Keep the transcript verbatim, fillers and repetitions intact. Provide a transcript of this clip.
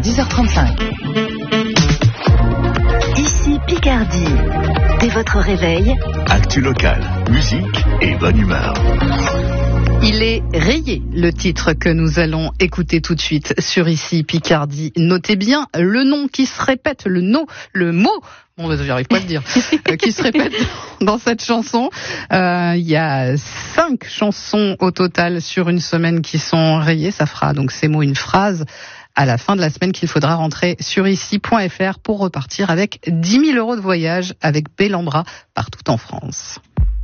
dix heures trente-cinq. Ici Picardie. Dès votre réveil, actu local, musique et bonne humeur. Il est rayé, le titre que nous allons écouter tout de suite sur Ici Picardie. Notez bien le nom qui se répète, le nom, le mot, bon, bah, j'arrive pas à le dire, euh, qui se répète dans cette chanson. Euh, il y a cinq chansons au total sur une semaine qui sont rayées. Ça fera donc ces mots une phrase à la fin de la semaine qu'il faudra rentrer sur ici point f r pour repartir avec dix mille euros de voyage avec Bellambra partout en France.